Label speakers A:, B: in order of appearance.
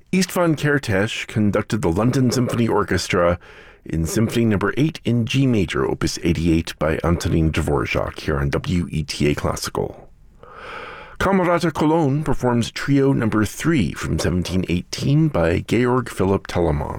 A: Istvan Kertész conducted the London Symphony Orchestra in Symphony No. 8 in G major, Opus 88 by Antonin Dvorak, here on WETA Classical. Camerata Cologne performs Trio No. 3 from 1718 by Georg Philipp Telemann.